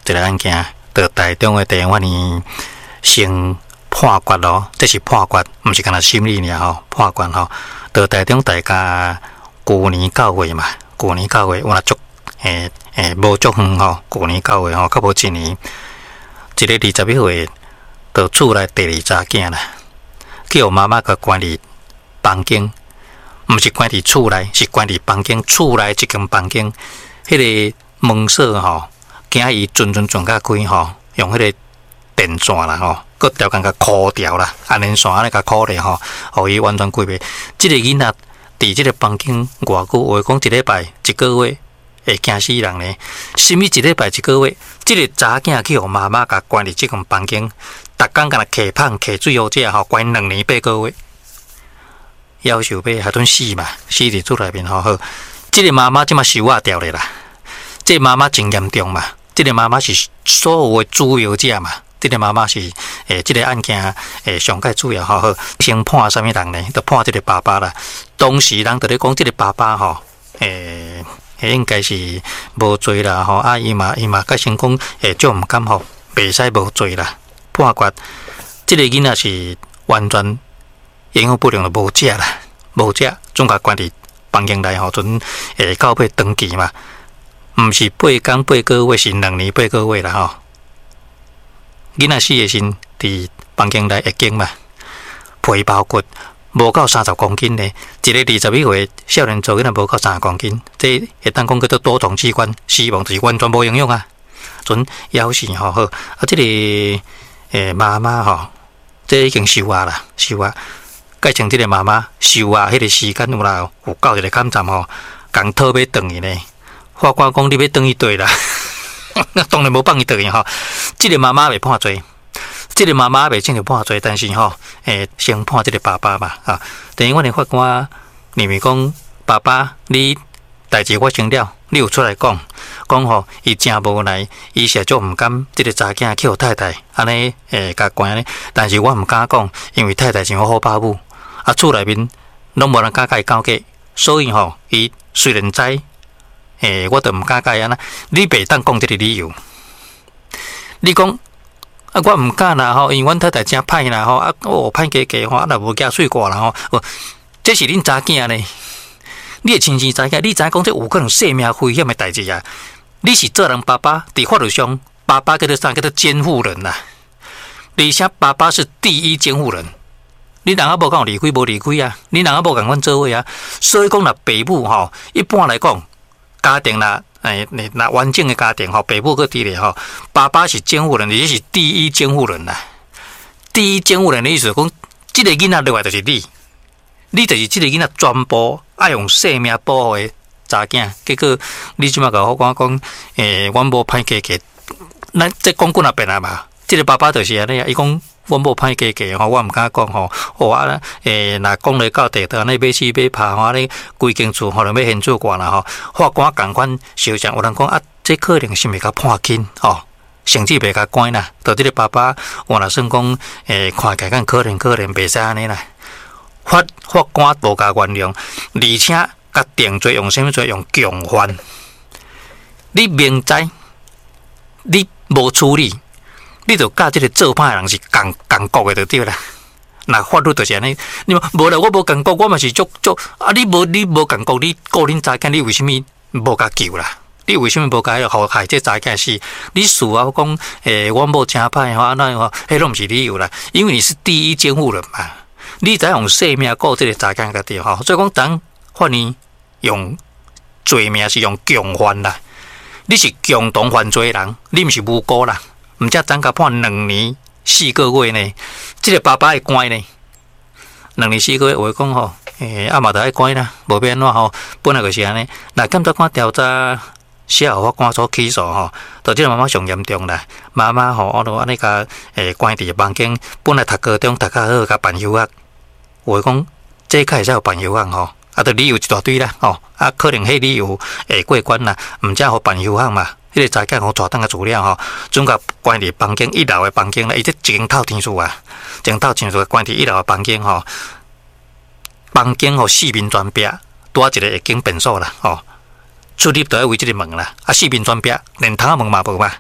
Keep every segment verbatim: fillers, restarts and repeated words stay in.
一个案件，在台中的地法院先判决咯，这是判决，毋是干那审理尔吼，判决吼。在台中大家去年九月嘛，去年九月我若足诶诶无足远吼，去年九月吼，较无一年，一个二十一岁，就厝内第二查囝啦，叫妈妈甲关伫房间，毋是关伫厝内，是关伫房间，厝内一间房间，迄个门锁吼，惊伊阵阵转甲开吼，用迄个电线啦吼，佮条工甲箍掉啦，安尼线安尼甲箍咧吼，互伊完全开袂。即个囡仔伫即个房间偌久，话讲一礼拜、一个月会惊死人咧。甚物一礼拜、一个月，即个查囝去互妈妈甲关伫即间房间，逐工甲若揢芳、揢水好食吼，关两年八个月，夭寿要还准死嘛，死伫厝内面吼好。即个妈妈即马收啊掉咧啦，即个妈妈真严重嘛，即个妈妈是所有的主要者嘛。这个妈妈是诶，这个案件诶上界主要吼好，先判什么人呢？就判这个爸爸啦。当时人就咧讲，这个爸爸吼，诶、欸，应该是无罪啦吼。啊，伊嘛伊嘛甲先讲，诶，就毋敢吼，袂使无罪啦。判决，这个囡仔是完全营养不良的无食啦，无食，总甲关伫房间内吼，阵诶到尾登记嘛，毋是八工八个月，是两年八个月啦吼。囡仔死的时，伫房间内会惊嘛，皮包骨无到三十公斤呢。一个二十一岁少年做囡仔无到三十公斤，这会当讲叫做多重器官死亡，就是完全无营养啊。阵夭死吼好，啊，这个诶妈妈吼，这已经收啊啦，收啊。改成这个妈妈收啊，迄个时间有啦，有到一个坎站吼，共讨要转去呢。法官讲你要转去对啦。那当然无放伊倒去吼，即个妈妈未判罪，即个妈妈未正式判罪，但是吼，诶，先判即个爸爸嘛，啊，等于阮的法官认为讲，爸爸你代志发生了，你有出来讲，讲吼，伊真无奈，伊实足毋甘，即个查囝去互太太安尼诶甲关咧，但是我毋敢讲，因为太太真好爸母，啊，厝内面拢无人敢甲伊交给，所以吼，伊虽然知。诶、欸，我都毋敢甲伊安那，你袂当讲这个理由。你讲啊，我毋敢啦吼，因为阮太太真歹啦吼，啊，我歹加加吼，啊，若无加水挂啦吼，哦，这是恁查囝呢？你会亲生查囝，你知影讲这有可能生命危险的代志啊？你是做人爸爸，伫法律上，爸爸叫做啥？叫做监护人啦。而且爸爸是第一监护人。你人啊无讲离开，无离开啊？你人啊无共阮做伙啊？所以讲若爸母吼，一般来讲。家庭啦，诶，那完整的家庭吼，爸母个伫咧吼，爸爸是监护人，也是第一监护人啦。第一监护人的意思讲，这个囡仔落来就是你，你就是这个囡仔全部爱用生命保护的查囝。结果你即马甲我讲讲，诶，阮无歹加加，咱这讲过那边啊嘛。这个爸爸就是安尼啊，伊讲。我无歹加加吼，我毋敢讲吼。哦啊，诶，若讲咧到地头，安尼买死买拍吼，安尼规间厝可能要现做惯啦吼。法官共款想象，有人讲啊，这可能是袂甲判轻吼，甚至袂甲关啦。到即个爸爸，我若算讲，诶，看起来可能可能袂使安尼啦。法法官无甲原谅，而且甲定罪用啥物罪？用强犯。你明知你无处理。你就甲即个做歹人是共共国的就对啦。那法律就是安尼，你无啦，我无共国，我嘛是足足啊！你无你无共国，你个人查囝，你为什么无甲救啦？你为什么无甲互害这查囝死？你事后讲，诶、欸，我某真歹吼，安那吼，迄拢毋是理由啦，因为你是第一监护人嘛，你才用生命顾这个查囝个对吼，所以讲当法院用罪名是用强犯啦，你是共同犯罪人，你毋是无辜啦。毋则怎甲判两年四个月呢？即、這个爸爸会关呢？两年四个月话讲吼，诶、欸，阿嘛着爱关啦，无变怎吼？本来就是安尼。那检察官调查写后法官所起诉吼，到即个妈妈上严重啦。妈妈吼，我都安尼甲诶关伫房间，本来读高中读较好，甲办休学。话讲这开会使有办休学吼，啊，着理由一大堆啦吼，啊，可能迄理由会过关啦，毋则互办休学嘛。迄个查囝互抓等个资料吼，总甲关伫房间一楼的房间啦，伊这一间透天厝啊，一间透天厝关伫一楼的房间吼，房间吼四面全壁，多一个会经便所啦吼，出入都要为即个门啦，啊四面全壁，连窗仔门嘛无嘛，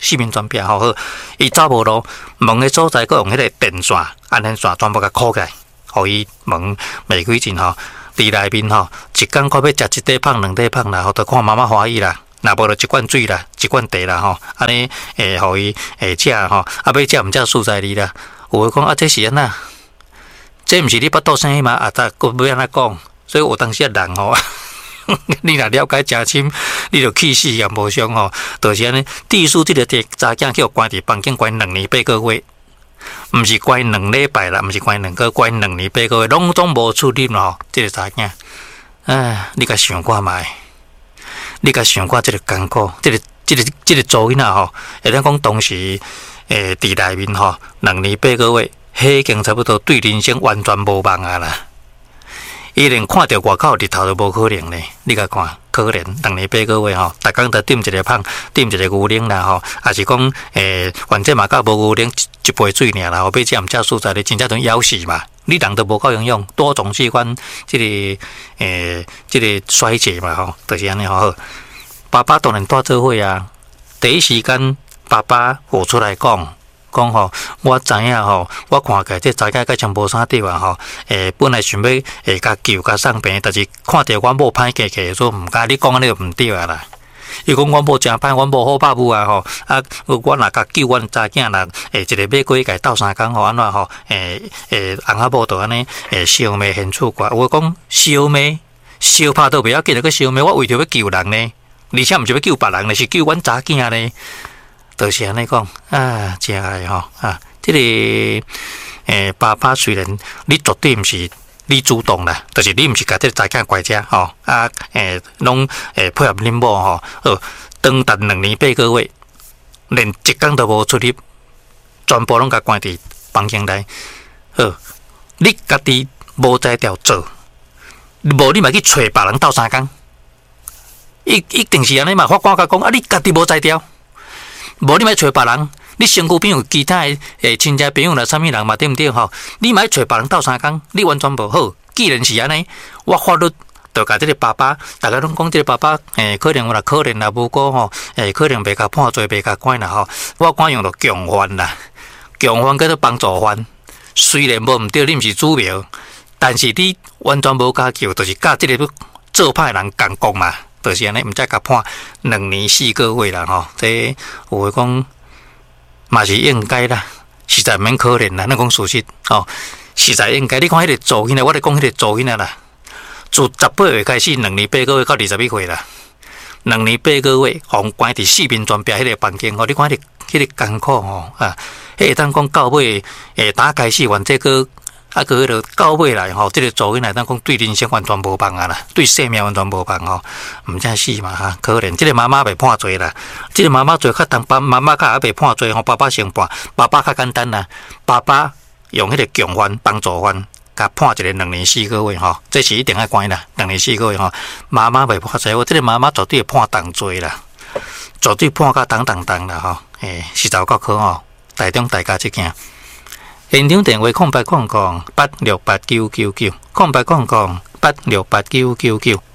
四面全壁吼好，伊走无路，门的所在，佮用迄个电线、安全线全部甲箍起来，互伊门袂开进吼。伫内面吼，一工看要食一块胖、两块胖啦，吼，都看妈妈欢喜啦。若无就一罐水啦，一罐茶啦，吼，安尼诶，互伊诶食吼，啊，要食毋食素材哩啦。有诶讲啊，这是安那？这毋是你腹肚生嘛？啊，则佫要安怎讲？所以有当时啊，人吼，你若了解诚深，你就气死也无伤吼。就是安尼，地叔即个查囝叫关伫房间关两年八个月。毋是关两礼拜啦，毋是关两个，关两年八个月，拢总无出入吼。即个查囝，哎，你甲想看觅，你甲想看即个艰苦，即个、即个、即个做囡仔吼，会当讲当时诶伫内面吼，两年八个月，迄已经差不多对人生完全无望啊啦。伊连看到外口日头都无可能咧，你甲看，可怜两年八个月吼，逐工都点一个芳，点一个牛奶啦吼，也是讲诶，反正嘛甲无牛奶一杯水尔啦，后尾食毋食素材咧，真正都枵死嘛。你人都无够营养，多种器官即、這个诶，即、這个衰竭嘛吼，就是安尼吼。爸爸当然带做伙啊，第一时间爸爸有出来讲。讲吼，我知影吼，我看起这查囝个像无啥对啊吼。诶，本来想要诶甲救甲送病，但是看到我某歹客客，说毋甲你讲安尼就毋对啊啦。伊讲我某真歹，我某好爸母啊吼。啊，我若甲救阮查囝啦，诶，一个马过甲斗相共吼，安怎吼？诶诶，翁仔某就安尼诶，烧眉现出怪。我讲烧眉，烧拍都袂要紧，个烧眉，我为着要救人呢，而且毋是要救别人呢，是救阮查囝呢。就是安尼讲啊，真爱吼啊！即、這个诶，爸爸虽然你绝对毋是你主动啦，就是你毋是甲这查囝怪遮吼啊诶，拢诶配合恁某吼，呃，长达两年八个月，连一工都无出入，全部拢甲关伫房间内。好，你家己无在调做，无你嘛去找别人斗相共，一一定是安尼嘛。法官甲讲啊，你家己无在调。无你莫找别人，你身躯边有其他诶亲戚朋友啦，啥物人嘛对毋对吼？你莫找别人斗相共，你完全无好。既然是安尼，我法律就甲即个爸爸，大家拢讲即个爸爸诶，可能有啦，可能啦，无过吼，诶，可能袂甲判罪，袂甲关啦吼。我管用着强犯啦，强犯叫做帮助犯。虽然无毋对，你毋是主谋，但是你完全无加救，就是甲即个做歹人共讲嘛。就是安尼，毋才甲判两年四个月啦吼，这有诶讲嘛是应该啦，实在免可怜啦。咱讲事实吼，实在应该。你看迄个做囡仔，我咧讲迄个做囡仔啦，自十八岁开始，两年八个月到二十一岁啦，两年八个月，互关伫四面全壁迄个房间吼，你看迄、那个迄、那个艰苦吼啊，迄会当讲到尾诶，打开始完这个。啊，个迄个到尾来吼，即、這个做囡仔当讲对人生完全无望啊啦，对生命完全无望吼，毋正死嘛哈，可怜。即、這个妈妈被判罪啦，即、這个妈妈罪较重，爸妈妈较也被判罪吼，爸爸先判，爸爸较简单啦，爸爸用迄个强犯帮助犯，甲判一个两年四个月吼，这是一定爱关啦，两年四个月吼，妈妈被判罪，我即、這个妈妈绝对会判重罪啦，绝对判甲重重重啦吼，诶，实在够可吼，台中大家即件。现场电话空白空空八六八九九九，空白空空八六八九九九。